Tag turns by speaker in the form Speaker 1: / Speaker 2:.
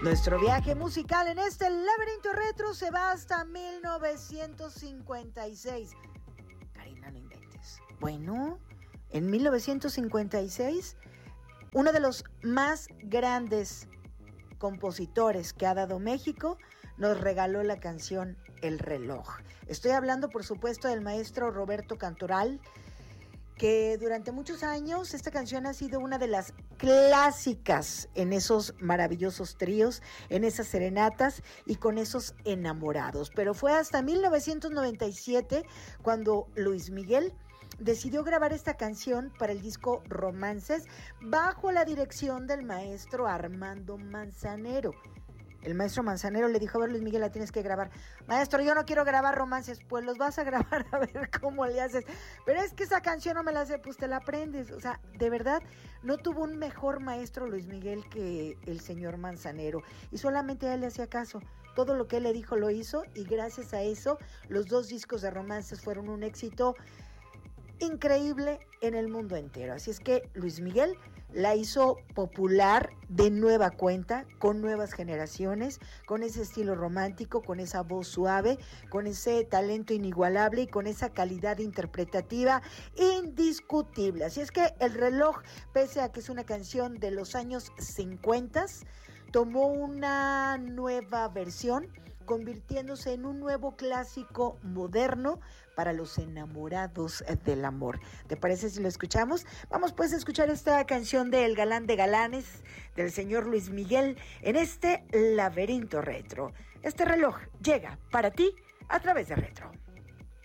Speaker 1: Nuestro viaje musical en este laberinto retro se va hasta 1956. Karina, no inventes. Bueno, en 1956, uno de los más grandes compositores que ha dado México nos regaló la canción El Reloj. Estoy hablando, por supuesto, del maestro Roberto Cantoral, que durante muchos años esta canción ha sido una de las clásicas en esos maravillosos tríos, en esas serenatas y con esos enamorados. Pero fue hasta 1997 cuando Luis Miguel decidió grabar esta canción para el disco Romances bajo la dirección del maestro Armando Manzanero. El maestro Manzanero le dijo: a ver, Luis Miguel, la tienes que grabar. Maestro, yo no quiero grabar romances. Pues los vas a grabar, a ver cómo le haces. Pero es que esa canción no me la sé, pues te la aprendes. O sea, de verdad, no tuvo un mejor maestro Luis Miguel que el señor Manzanero. Y solamente a él le hacía caso. Todo lo que él le dijo lo hizo, y gracias a eso los 2 discos de Romances fueron un éxito increíble en el mundo entero. Así es que Luis Miguel la hizo popular de nueva cuenta, con nuevas generaciones, con ese estilo romántico, con esa voz suave, con ese talento inigualable y con esa calidad interpretativa indiscutible. Así es que El Reloj, pese a que es una canción de los años 50, tomó una nueva versión, convirtiéndose en un nuevo clásico moderno para los enamorados del amor. ¿Te parece si lo escuchamos? Vamos pues a escuchar esta canción de El Galán de Galanes, del señor Luis Miguel, en este laberinto retro. Este reloj llega para ti a través de Retro.